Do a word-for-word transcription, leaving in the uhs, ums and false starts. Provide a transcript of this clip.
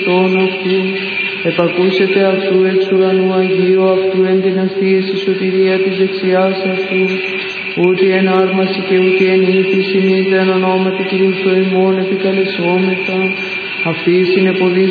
Χριστόν αυτού, επακούσετε αυτού εξ ουρανού Αγίου αυτού εν δυναστείες η σωτηρία της δεξιάς αυτού, ούτε εν άρμαση και ούτε εν ήθηση, μη εν ονόματι Κυρίου ημών επικαλεσόμεθα. Αυτής είναι ποδής